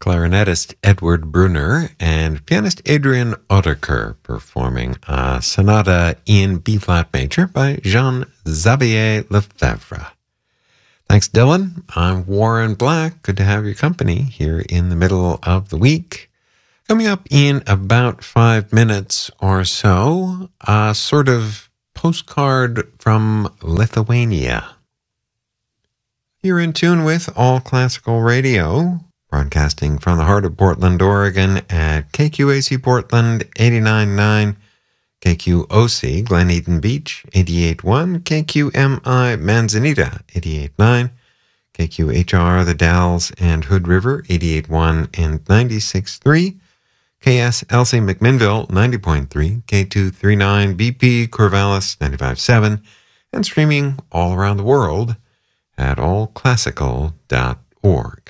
clarinetist Edward Brunner and pianist Adrian Oderker performing a sonata in B-flat major by Jean-Xavier Lefebvre. Thanks, Dylan. I'm Warren Black. Good to have your company here in the middle of the week. Coming up in about 5 minutes or so, a sort of postcard from Lithuania. You're in tune with All Classical Radio, broadcasting from the heart of Portland, Oregon at KQAC Portland 89.9, KQOC Glen Eden Beach 88.1, KQMI Manzanita 88.9, KQHR The Dalles and Hood River 88.1 and 96.3, KSLC McMinnville 90.3, K239 BP Corvallis 95.7, and streaming all around the world at allclassical.org.